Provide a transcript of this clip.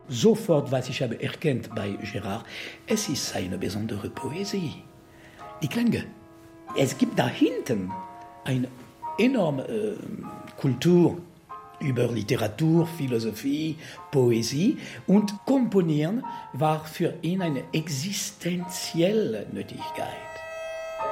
sofort, was ich habe erkannt bei Gérard, es ist eine besondere Poesie. Die Klänge. Es gibt da hinten eine enorme Kultur über Literatur, Philosophie, Poesie, und Komponieren war für ihn eine existenzielle Nötigkeit.